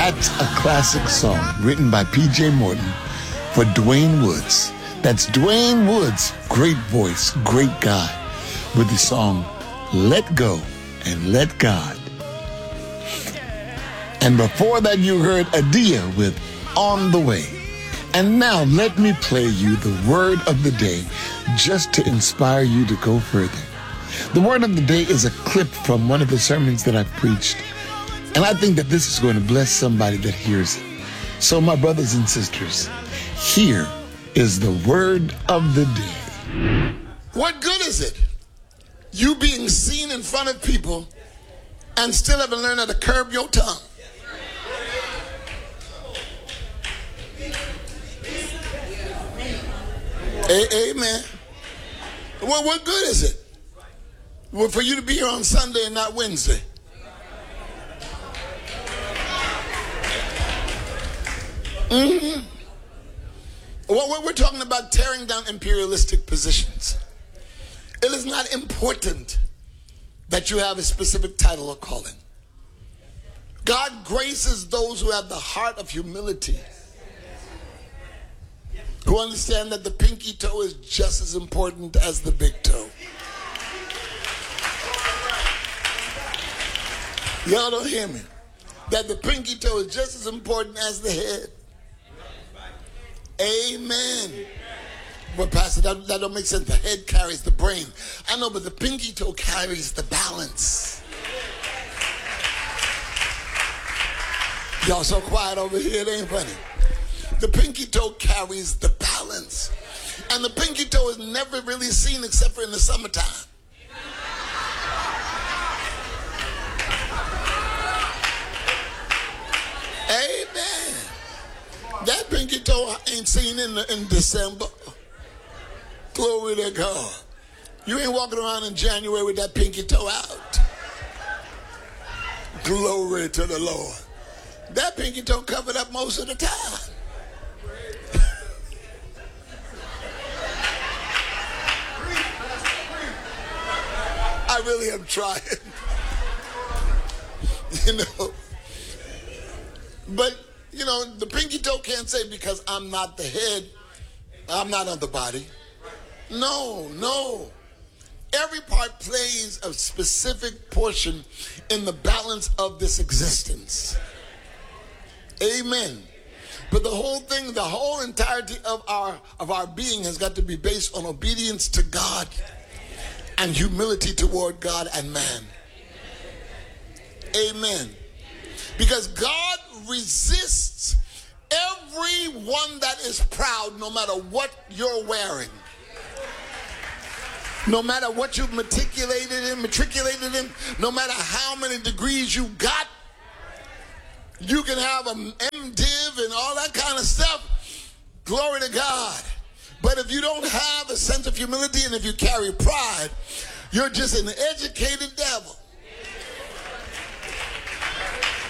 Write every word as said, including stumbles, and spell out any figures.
That's a classic song written by P J Morton for Dwayne Woods. That's Dwayne Woods, great voice, great guy, with the song Let Go and Let God. And before that, you heard Adia with On the Way. And now let me play you the word of the day just to inspire you to go further. The word of the day is a clip from one of the sermons that I've preached. And I think that this is going to bless somebody that hears it. So my brothers and sisters, here is the word of the day. What good is it, you being seen in front of people and still haven't learned how to curb your tongue? A- Amen. Well, what good is it? Well, for you to be here on Sunday and not Wednesday. Mm-hmm. Well, we're talking about tearing down imperialistic positions. It is not important that you have a specific title or calling. God graces those who have the heart of humility, who understand that the pinky toe is just as important as the big toe. Y'all don't hear me? That the pinky toe is just as important as the head. Amen. But Pastor, that, that don't make sense. The head carries the brain. I know, but the pinky toe carries the balance. Y'all so quiet over here, it ain't funny. The pinky toe carries the balance. And the pinky toe is never really seen except for in the summertime. Amen. That pinky toe ain't seen in, the, in December. Glory to God. You ain't walking around in January with that pinky toe out. Glory to the Lord. That pinky toe covered up most of the time. I really am trying. You know. But, you know, the pinky toe can't say because I'm not the head, I'm not on the body. No, no. Every part plays a specific portion in the balance of this existence. Amen. But the whole thing, the whole entirety of our of our being has got to be based on obedience to God and humility toward God and man. Amen. Because God resists everyone that is proud, no matter what you're wearing. No matter what you've matriculated in, matriculated in, no matter how many degrees you got, you can have an M Div and all that kind of stuff. Glory to God. But if you don't have a sense of humility and if you carry pride, you're just an educated devil.